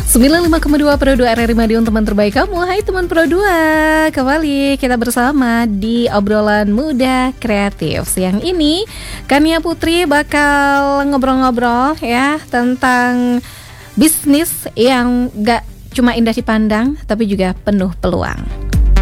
95,2 Pro 2 RRI Madiun, teman terbaik kamu. Hai teman Pro 2, kembali kita bersama di obrolan muda kreatif. Siang ini Kania Putri bakal ngobrol-ngobrol ya tentang bisnis yang gak cuma indah dipandang tapi juga penuh peluang.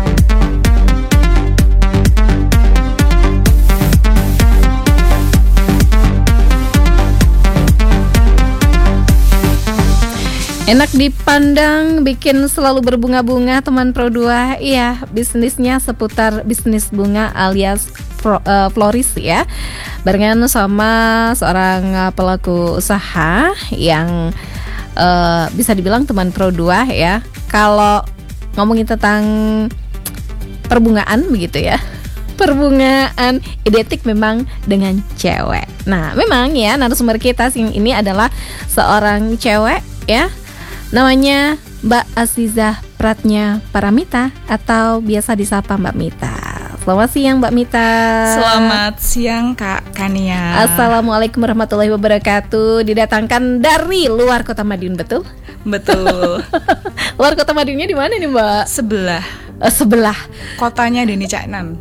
Enak dipandang, bikin selalu berbunga-bunga teman Pro 2. Iya, bisnisnya seputar bisnis bunga alias floris ya. Barengan sama seorang pelaku usaha yang bisa dibilang teman Pro 2 ya. Kalau ngomongin tentang perbungaan begitu ya, perbungaan identik memang dengan cewek. Nah, memang ya narasumber kita siang ini adalah seorang cewek ya. Namanya Mbak Azizah Pratnya Paramita atau biasa disapa Mbak Mita. Selamat siang Mbak Mita. Selamat siang Kak Kania. Assalamualaikum warahmatullahi wabarakatuh. Didatangkan dari luar kota Madiun, betul? Betul. Luar kota Madiunnya di mana nih Mbak? Sebelah. Sebelah. Kotanya Deni Caknan.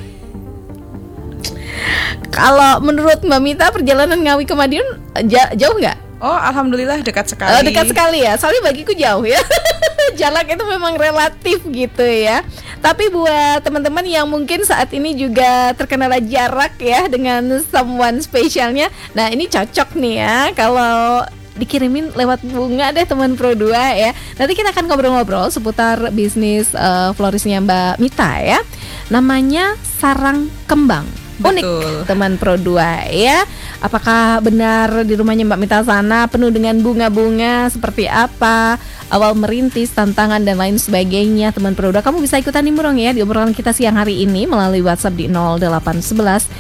Kalau menurut Mbak Mita perjalanan Ngawi ke Madiun jauh nggak? Oh, alhamdulillah dekat sekali. Dekat sekali ya, soalnya bagiku jauh ya. Jarak itu memang relatif gitu ya. Tapi buat teman-teman yang mungkin saat ini juga terkendala jarak ya dengan someone spesialnya, nah ini cocok nih ya kalau dikirimin lewat bunga deh teman Pro 2 ya. Nanti kita akan ngobrol-ngobrol seputar bisnis florisnya Mbak Mita ya. Namanya Sarang Kembang. Unik. Betul. Teman Pro 2 ya. Apakah benar di rumahnya Mbak Mita sana penuh dengan bunga-bunga, seperti apa, awal merintis, tantangan dan lain sebagainya. Teman Pro 2, kamu bisa ikutan nimbrung ya di obrolan kita siang hari ini melalui WhatsApp di 0811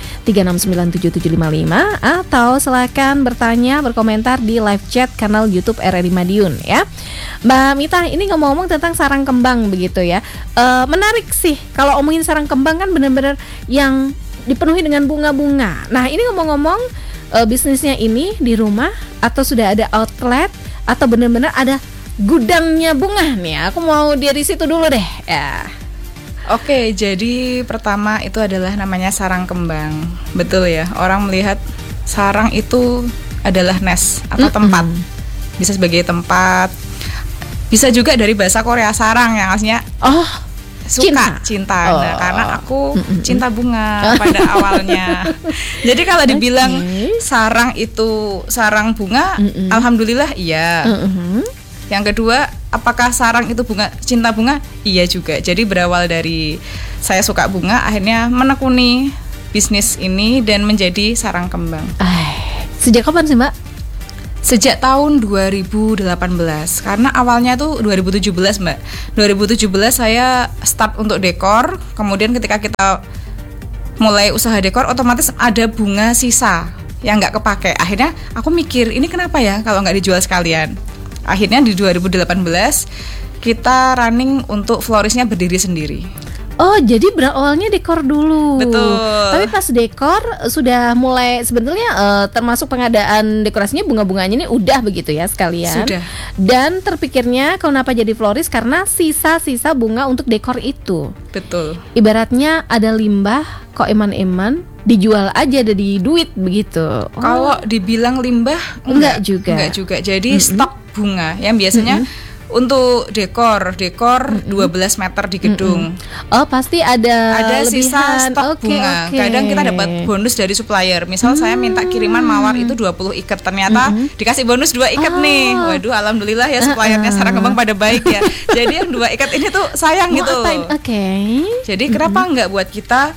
3697755 atau silakan bertanya, berkomentar di live chat kanal YouTube RRI Madiun ya. Mbak Mita, ini ngomong-ngomong tentang sarang kembang begitu ya. Menarik sih kalau omongin sarang kembang kan benar-benar yang dipenuhi dengan bunga-bunga. Nah, ini ngomong-ngomong bisnisnya ini di rumah atau sudah ada outlet atau benar-benar ada gudangnya bunga nih? Aku mau dari situ dulu deh ya. Oke, jadi pertama itu adalah namanya sarang kembang. Betul ya, orang melihat sarang itu adalah nest atau tempat. Bisa sebagai tempat. Bisa juga dari bahasa Korea sarang yang artinya cinta. Nah, karena aku cinta bunga pada awalnya. Jadi kalau dibilang sarang itu sarang bunga, alhamdulillah iya. Yang kedua, apakah sarang itu cinta bunga? Iya juga. Jadi berawal dari saya suka bunga, akhirnya menekuni bisnis ini dan menjadi sarang kembang. Sejak kapan sih Mbak? Sejak tahun 2018. Karena awalnya tuh 2017 Mbak. 2017 saya start untuk dekor. Kemudian ketika kita mulai usaha dekor, otomatis ada bunga sisa yang gak kepake. Akhirnya aku mikir, ini kenapa ya kalau gak dijual sekalian. Akhirnya di 2018 kita running untuk florisnya berdiri sendiri. Oh, jadi berawalnya dekor dulu. Betul. Tapi pas dekor sudah mulai sebetulnya termasuk pengadaan dekorasinya, bunga-bunganya ini udah begitu ya sekalian. Sudah. Dan terpikirnya kenapa jadi floris karena sisa-sisa bunga untuk dekor itu. Betul. Ibaratnya ada limbah kok eman-eman dijual aja jadi duit begitu. Kalau dibilang limbah enggak juga. Jadi stok bunga yang biasanya untuk dekor 12 meter di gedung. Oh, pasti ada sisa stok bunga. Kadang kita dapat bonus dari supplier. Misal saya minta kiriman mawar itu 20 ikat, ternyata dikasih bonus 2 ikat nih. Waduh, alhamdulillah ya suppliernya sarang kembang pada baik ya. Jadi yang 2 ikat ini tuh sayang gitu. Jadi kenapa enggak buat kita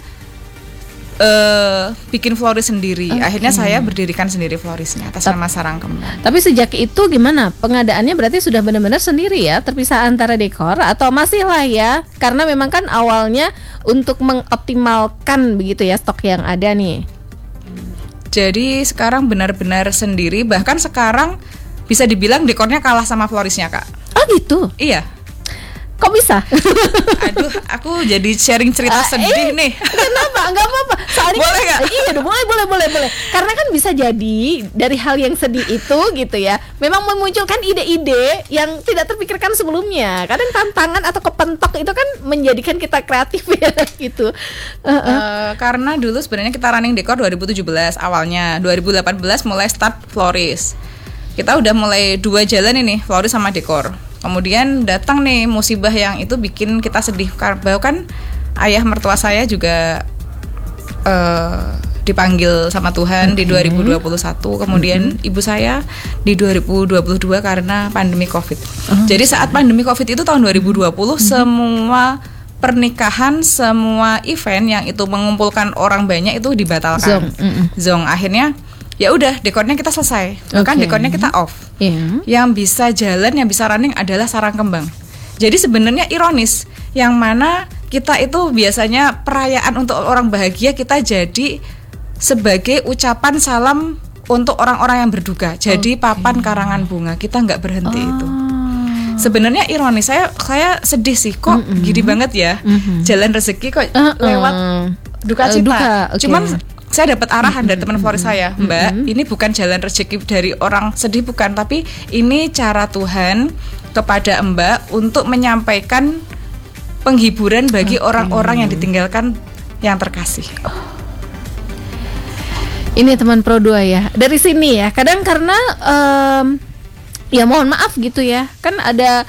bikin floris sendiri. Akhirnya saya berdirikan sendiri florisnya atas nama Sarang Kembang. Tapi sejak itu gimana? Pengadaannya berarti sudah benar-benar sendiri ya, terpisah antara dekor atau masih lah ya? Karena memang kan awalnya untuk mengoptimalkan begitu ya stok yang ada nih. Jadi sekarang benar-benar sendiri, bahkan sekarang bisa dibilang dekornya kalah sama florisnya Kak. Oh gitu? Iya. Kok bisa? Aduh, aku jadi sharing cerita sedih nih. Kenapa? Enggak apa-apa. Soalnya Boleh nggak? Iya, boleh. Karena kan bisa jadi dari hal yang sedih itu gitu ya, memang memunculkan ide-ide yang tidak terpikirkan sebelumnya. Kadang tantangan atau kepentok itu kan menjadikan kita kreatif ya gitu. Karena dulu sebenarnya kita running dekor 2017 awalnya, 2018 mulai start florist. Kita udah mulai 2 jalan ini, florist sama dekor. Kemudian datang nih musibah yang itu bikin kita sedih, bahwa kan ayah mertua saya juga dipanggil sama Tuhan di 2021. Kemudian ibu saya di 2022 karena pandemi Covid. Jadi saat pandemi Covid itu tahun 2020 semua pernikahan, semua event yang itu mengumpulkan orang banyak itu dibatalkan. Zong. Akhirnya ya udah, dekornya kita selesai. Bahkan dekornya kita off. Yang bisa jalan, yang bisa running adalah sarang kembang. Jadi sebenarnya ironis, yang mana kita itu biasanya perayaan untuk orang bahagia, kita jadi sebagai ucapan salam untuk orang-orang yang berduka. Jadi papan karangan bunga, kita nggak berhenti itu. Sebenarnya ironis, saya sedih sih, kok gini banget ya. Jalan rezeki kok lewat duka cita. Cuman saya dapat arahan dari teman florist saya, Mbak, ini bukan jalan rezeki dari orang sedih, bukan, tapi ini cara Tuhan kepada Mbak untuk menyampaikan penghiburan bagi orang-orang yang ditinggalkan, yang terkasih. Ini teman Pro 2 ya. Dari sini ya. Kadang karena ya mohon maaf gitu ya. Kan ada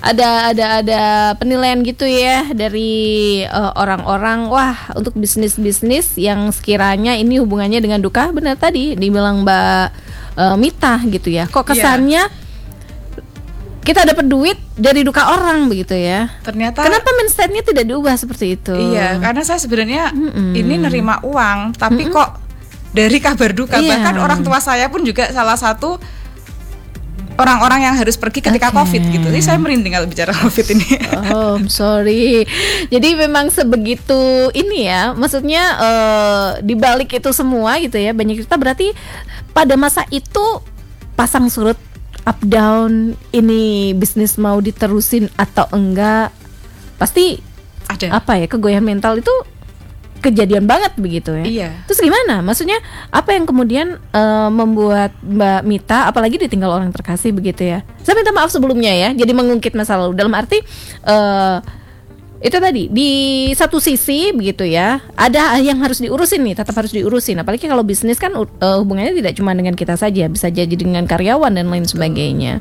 penilaian gitu ya dari orang-orang, wah, untuk bisnis yang sekiranya ini hubungannya dengan duka, benar tadi dibilang Mbak Mita gitu ya. Kok kesannya kita dapat duit dari duka orang begitu ya. Ternyata kenapa mindsetnya tidak diubah seperti itu? Iya, karena saya sebenarnya ini nerima uang, tapi kok dari kabar duka. Bahkan orang tua saya pun juga salah satu orang-orang yang harus pergi ketika Covid gitu. Jadi saya merinding kalau bicara Covid ini. Oh, sorry. Jadi memang sebegitu ini ya. Maksudnya di balik itu semua gitu ya, banyak cerita. Berarti pada masa itu pasang surut, up down, ini bisnis mau diterusin atau enggak, pasti ada kegoyah mental itu kejadian banget begitu ya. Iya. Terus gimana? Maksudnya apa yang kemudian membuat Mbak Mita, apalagi ditinggal orang terkasih begitu ya? Saya minta maaf sebelumnya ya. Jadi mengungkit masa lalu. Dalam arti itu tadi di satu sisi begitu ya, ada yang harus diurusin nih, tetap harus diurusin. Apalagi kalau bisnis kan hubungannya tidak cuma dengan kita saja, bisa jadi dengan karyawan dan lain sebagainya.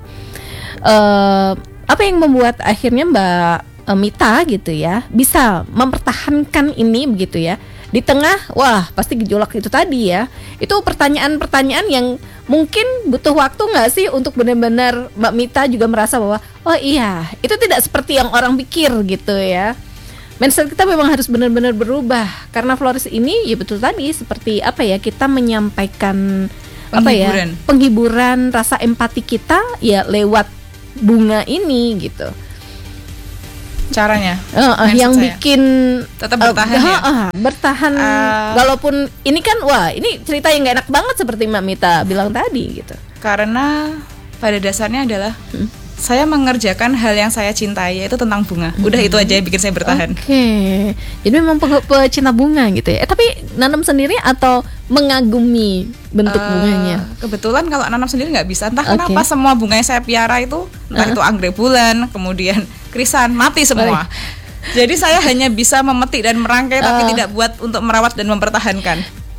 Apa yang membuat akhirnya Mbak Mita gitu ya bisa mempertahankan ini begitu ya di tengah, wah, pasti gejolak itu tadi ya. Itu pertanyaan-pertanyaan yang mungkin butuh waktu nggak sih untuk benar-benar Mbak Mita juga merasa bahwa oh iya, itu tidak seperti yang orang pikir gitu ya. Mindset kita memang harus benar-benar berubah, karena florist ini ya betul tadi seperti apa ya, kita menyampaikan penghiburan rasa empati kita ya lewat bunga ini gitu. Caranya yang bikin tetap bertahan bertahan walaupun ini kan, wah, ini cerita yang gak enak banget seperti Mbak Mita bilang tadi gitu. Karena pada dasarnya adalah saya mengerjakan hal yang saya cintai, yaitu tentang bunga. Udah itu aja yang bikin saya bertahan. Oke. Jadi memang pecinta bunga gitu ya. Tapi nanam sendiri atau mengagumi bentuk bunganya? Kebetulan kalau nanam sendiri nggak bisa. Entah kenapa semua bunga yang saya piara itu, entah itu anggrek bulan, kemudian krisan, mati semua. Jadi saya hanya bisa memetik dan merangkai, tapi tidak buat untuk merawat dan mempertahankan.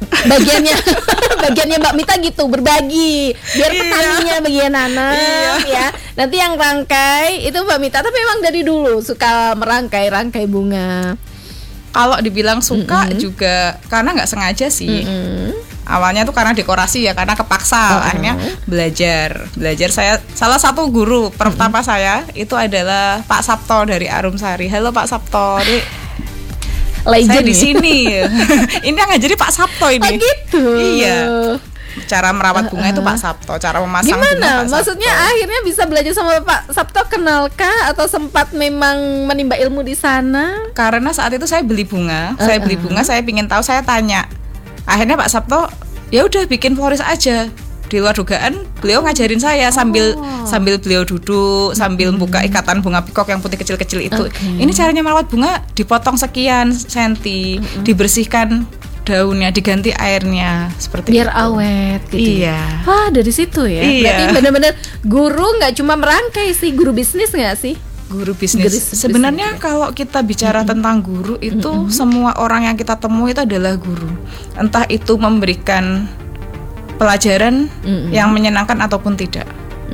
Bagiannya Mbak Mita gitu, berbagi biar petaninya bagian nanam ya. Nanti yang rangkai itu Mbak Mita. Tapi memang dari dulu suka merangkai bunga. Kalau dibilang suka juga karena nggak sengaja sih. Awalnya tuh karena dekorasi ya, karena kepaksa. Akhirnya belajar. Saya salah satu guru pertama saya itu adalah Pak Sabto dari Arumsari. Halo Pak Sabto. Legend saya di sini. Ini yang ngajari Pak Sabto ini. Oh gitu. Iya. Cara merawat bunga itu Pak Sabto, cara memasang bunga Pak Sabto. Maksudnya akhirnya bisa belajar sama Pak Sabto, kenalkah atau sempat memang menimba ilmu di sana? Karena saat itu saya beli bunga, saya pingin tahu, saya tanya. Akhirnya Pak Sabto, ya udah bikin florist aja. di luar dugaan beliau ngajarin saya sambil beliau duduk sambil buka ikatan bunga pikok yang putih kecil-kecil itu. Ini caranya merawat bunga, dipotong sekian senti, dibersihkan daunnya, diganti airnya seperti biar itu. awet gitu. Iya. Wah, dari situ ya. Iya. Berarti benar-benar guru nggak cuma merangkai sih, guru bisnis nggak sih? Guru bisnis. Sebenarnya kalau kita bicara tentang guru itu semua orang yang kita temui itu adalah guru. Entah itu memberikan pelajaran yang menyenangkan ataupun tidak.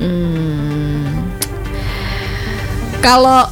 Kalau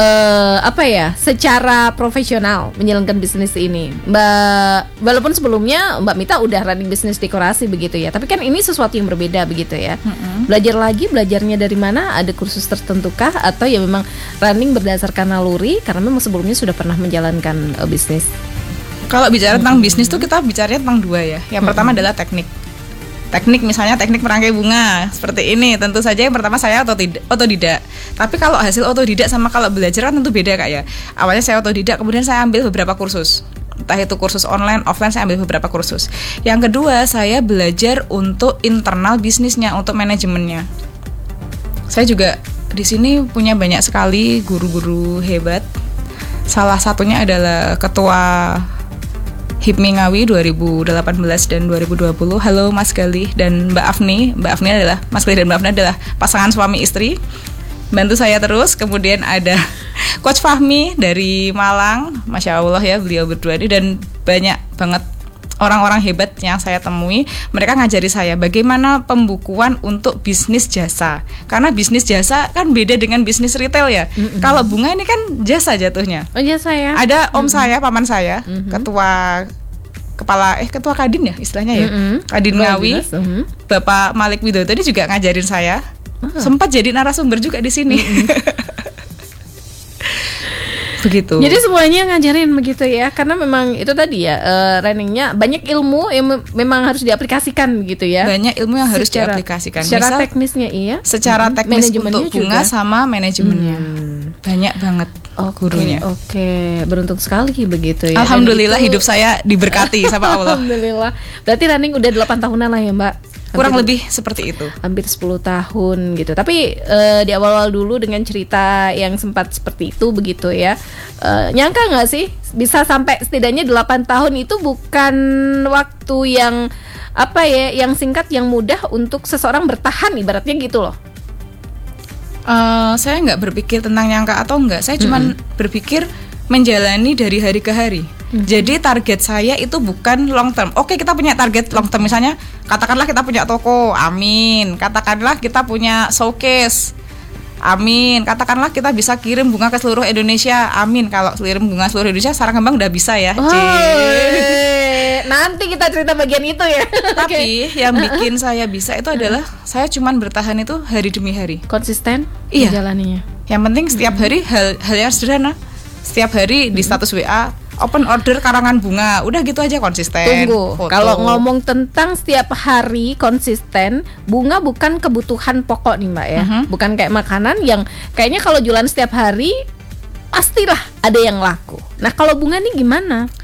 secara profesional menjalankan bisnis ini, Mbak, walaupun sebelumnya Mbak Mita udah running bisnis dekorasi begitu ya, tapi kan ini sesuatu yang berbeda begitu ya. Belajarnya dari mana? Ada kursus tertentukah atau ya memang running berdasarkan naluri karena memang sebelumnya sudah pernah menjalankan bisnis? Kalau bicara tentang bisnis tuh kita bicaranya tentang dua ya. Yang pertama adalah teknik. Teknik misalnya teknik merangkai bunga seperti ini, tentu saja yang pertama saya otodidak. Tapi kalau hasil otodidak sama kalau belajar kan tentu beda Kak ya. Awalnya saya otodidak, kemudian saya ambil beberapa kursus. Entah itu kursus online, offline, saya ambil beberapa kursus. Yang kedua, saya belajar untuk internal bisnisnya, untuk manajemennya. Saya juga di sini punya banyak sekali guru-guru hebat. Salah satunya adalah ketua HIPMI Ngawi 2018 dan 2020. Halo Mas Galih dan Mbak Afni. Mbak Afni adalah Mas Galih dan Mbak Afni adalah pasangan suami istri. Bantu saya terus. Kemudian ada Coach Fahmi dari Malang. Masya Allah ya, beliau berdua ini dan banyak banget orang-orang hebat yang saya temui. Mereka ngajari saya bagaimana pembukuan untuk bisnis jasa. Karena bisnis jasa kan beda dengan bisnis retail ya. Kalau bunga ini kan jasa jatuhnya. Oh jasa ya. Ada om saya, paman saya, ketua Kadin ya istilahnya ya. Kadin Ngawi. Bapak Malik Widodo ini juga ngajarin saya. Sempat jadi narasumber juga di sini. Begitu. Jadi semuanya ngajarin begitu ya, karena memang itu tadi ya, runningnya banyak ilmu yang memang harus diaplikasikan gitu ya. Banyak ilmu yang harus diaplikasikan. Secara teknisnya iya. Secara teknis untuk bunga juga. Sama manajemennya. Banyak banget gurunya. Oke, beruntung sekali begitu ya. Alhamdulillah hidup saya diberkati sama Allah. Alhamdulillah. Berarti running udah 8 tahunan lah ya Mbak. Kurang lebih seperti itu. Hampir 10 tahun gitu. Tapi di awal-awal dulu dengan cerita yang sempat seperti itu begitu ya. Nyangka gak sih bisa sampai setidaknya 8 tahun itu bukan waktu yang yang singkat, yang mudah untuk seseorang bertahan ibaratnya gitu loh. Saya nggak berpikir tentang nyangka atau enggak. Saya cuma berpikir menjalani dari hari ke hari. Jadi target saya itu bukan long term. Oke, kita punya target long term, misalnya katakanlah kita punya toko, amin. Katakanlah kita punya showcase, amin. Katakanlah kita bisa kirim bunga ke seluruh Indonesia, amin. Kalau kirim bunga seluruh Indonesia Sarang Kembang udah bisa ya. Nanti kita cerita bagian itu ya. Tapi yang bikin saya bisa itu adalah saya cuman bertahan itu hari demi hari. Konsisten menjalaninya. Yang penting setiap hari hal yang sederhana. Setiap hari di status WA open order karangan bunga, udah gitu aja konsisten. Tunggu, kalau ngomong tentang setiap hari konsisten, bunga bukan kebutuhan pokok nih Mbak ya. Bukan kayak makanan yang kayaknya kalau jualan setiap hari pastilah ada yang laku. Nah kalau bunga nih gimana?